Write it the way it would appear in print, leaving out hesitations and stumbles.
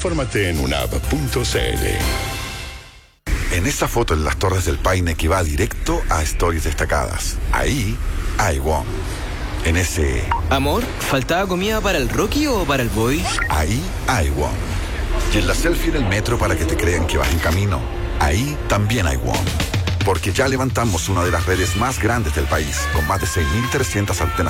Infórmate en unab.cl. En esa foto en las Torres del Paine que va directo a Stories Destacadas, ahí hay WOM. En ese... Amor, ¿faltaba comida para el Rocky o para el Boy? Ahí hay WOM. Y en la selfie en el metro para que te crean que vas en camino, ahí también hay WOM. Porque ya levantamos una de las redes más grandes del país, con más de 6.300 antenas